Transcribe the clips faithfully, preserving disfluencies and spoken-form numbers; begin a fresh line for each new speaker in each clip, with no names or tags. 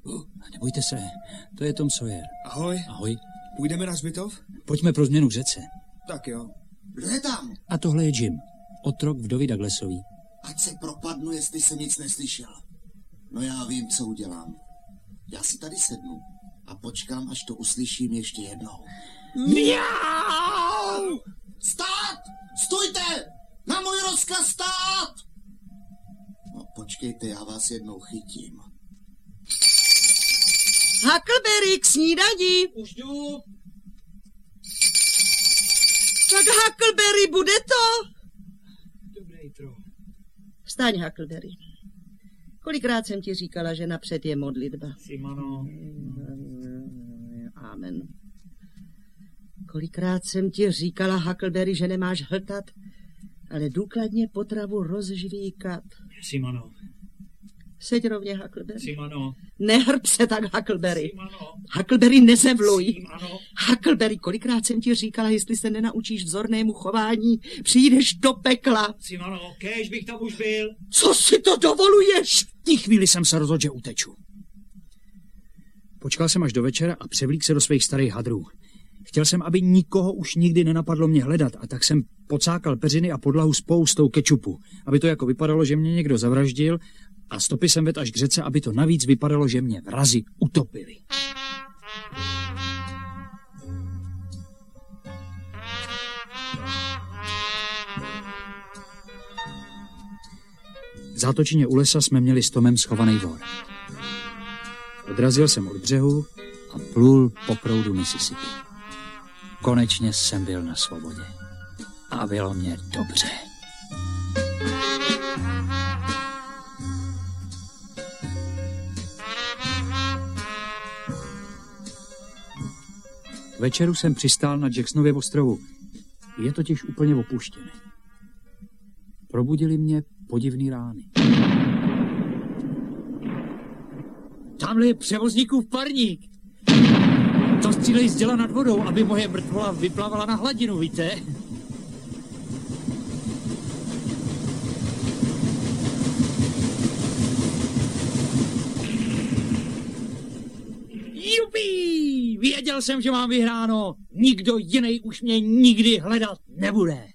Nebojte se, to je Tom Sawyer.
Ahoj.
Ahoj.
Půjdeme na hřbitov?
Pojďme pro změnu k řece.
Tak jo.
Kdo je tam?
A tohle je Jim, otrok vdovy Douglasový.
Ať se propadnu, jestli jsem nic neslyšel. No já vím, co udělám. Já si tady sednu a počkám, až to uslyším ještě jednou. Mňau! Stát! Stůjte! Na můj rozkaz stát! No počkejte, já vás jednou chytím.
Huckleberry k snídani.
Už jdu.
Tak Huckleberry, bude to?
Dobré jitro.
Vstaň, Huckleberry. Kolikrát jsem ti říkala, že napřed je modlitba.
Simano.
Amen. Kolikrát jsem ti říkala, Huckleberry, že nemáš hltat, ale důkladně potravu rozžvíkat.
Simano.
Seď rovně, Huckleberry.
Simano.
Nehrb se tak, Huckleberry.
Simano.
Huckleberry, nezevluj.
Simano.
Huckleberry, kolikrát jsem ti říkala, jestli se nenaučíš vzornému chování, přijdeš do pekla.
Simano, kéž bych tam už byl.
Co si to dovoluješ?
V té chvíli jsem se rozhodl, že uteču. Počkal jsem až do večera a převlík se do svých starých hadrů. Chtěl jsem, aby nikoho už nikdy nenapadlo mě hledat, a tak jsem pocákal peřiny a podlahu spoustou kečupu, aby to jako vypadalo, že mě někdo zavraždil, a stopy jsem vedl až k řece, aby to navíc vypadalo, že mě vrazi utopili. V zátočině u lesa jsme měli s Tomem schovaný vor. Odrazil jsem od břehu a plul po proudu Mississippi. Konečně jsem byl na svobodě. A bylo mě dobře. Večeru jsem přistál na Jacksonově ostrovu. Je totiž úplně opuštěný. Probudili mě podivný rány. Tamhle je převozníkův parník. To střílej z děla nad vodou, aby moje mrtvola vyplavala na hladinu, víte? Jupi! Věděl jsem, že mám vyhráno. Nikdo jiný už mě nikdy hledat nebude.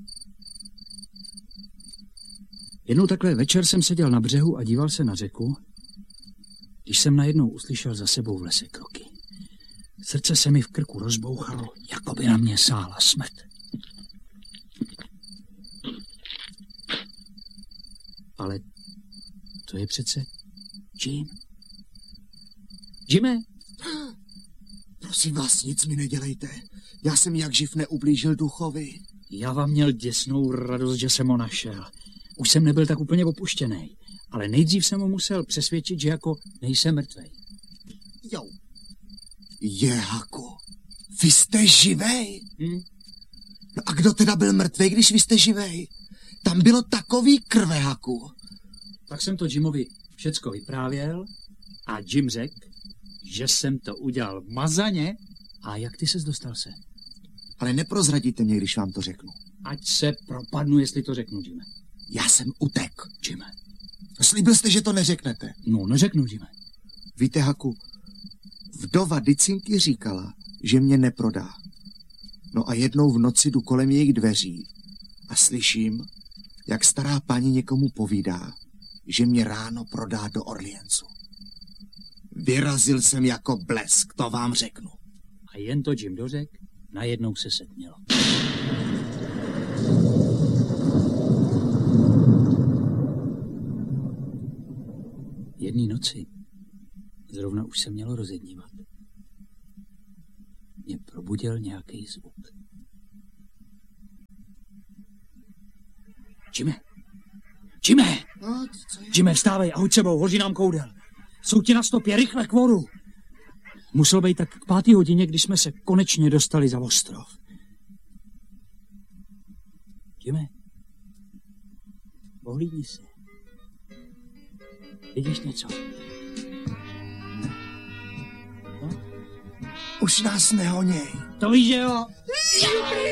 Jednou takhle večer jsem seděl na břehu a díval se na řeku, když jsem najednou uslyšel za sebou v lese kroky. Srdce se mi v krku rozbouchalo, jako by na mě sála smrt. Ale to je přece Jim. Jime?
Prosím vás, nic mi nedělejte. Já jsem jak živ neublížil duchovi.
Já vám měl děsnou radost, že jsem ho našel. Už jsem nebyl tak úplně opuštěný, ale nejdřív jsem ho musel přesvědčit, že jako nejsem mrtvej.
Jo. Je, Haku, vy jste živej?
Hm?
No a kdo teda byl mrtvej, když vy jste živej? Tam bylo takový krve, Haku.
Tak jsem to Jimovi všecko vyprávěl a Jim řekl, že jsem to udělal mazaně. A jak ty ses dostal se?
Ale neprozradíte mě, když vám to řeknu.
Ať se propadnu, jestli to řeknu, Jime.
Já jsem utek.
Jime.
Slíbil jste, že to neřeknete.
No, neřeknu, Jime.
Víte, Haku, vdova Dicinky říkala, že mě neprodá. No a jednou v noci jdu kolem jejich dveří a slyším, jak stará paní někomu povídá, že mě ráno prodá do Orleansu. Vyrazil jsem jako blesk, to vám řeknu.
A jen to Jim dořek, najednou se setmělo. Jedný noci, zrovna už se mělo rozednívat, mě probudil nějaký zvuk. Jime! Jime!
No, co je?
Jime, vstávej a hoď sebou, hoří nám koudel. Jsou ti na stopě, rychle k vodu. Muselo být tak k pátý hodině, když jsme se konečně dostali za ostrov. Jime, pohlídni se. Vidíš něco? Ne? No?
Už nás nehoněj.
To víš, že jo?